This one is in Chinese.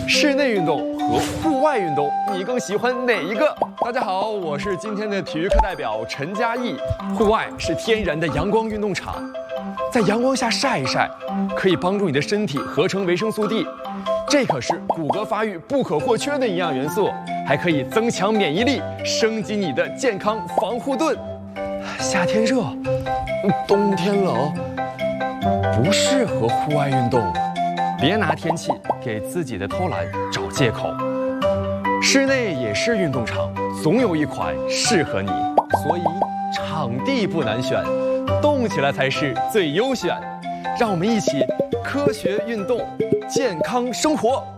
室内运动和户外运动，你更喜欢哪一个？大家好，我是今天的体育课代表陈嘉译。户外是天然的阳光运动场，在阳光下晒一晒，可以帮助你的身体合成维生素 D， 这可是骨骼发育不可或缺的营养元素，还可以增强免疫力，升级你的健康防护盾。夏天热，冬天冷，不适合户外运动。别拿天气给自己的偷懒找借口。室内也是运动场，总有一款适合你，所以场地不难选，动起来才是最优选。让我们一起科学运动，健康生活。